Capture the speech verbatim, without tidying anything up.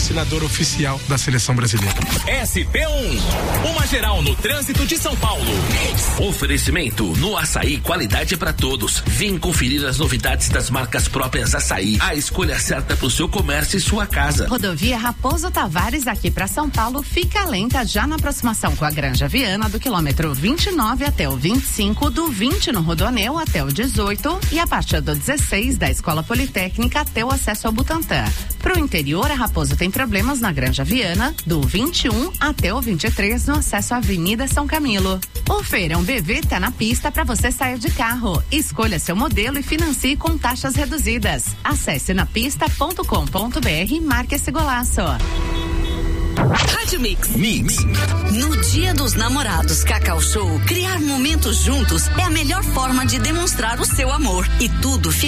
patrocinador oficial da Seleção Brasileira. S P um, uma geral no trânsito de São Paulo. Oferecimento no Açaí, qualidade para todos. Vem conferir as novidades das marcas próprias Açaí. A escolha certa para o seu comércio e sua casa. Rodovia Raposo Tavares, aqui para São Paulo, fica lenta já na aproximação com a Granja Viana, do quilômetro vinte e nove até o vinte e cinco, do vinte no Rodoanel até o dezoito e a partir do dezesseis da Escola Politécnica até o acesso ao Butantã. Pro interior, a Raposo tem problemas na Granja Viana, do vinte e um até o vinte e três no acesso à Avenida São Camilo. O Feirão B V tá na pista para você sair de carro. Escolha seu modelo e financie com taxas reduzidas. Acesse napista ponto com ponto br e marque esse golaço. Rádio Mix. Mix. No Dia dos Namorados Cacau Show, criar momentos juntos é a melhor forma de demonstrar o seu amor. E tudo fica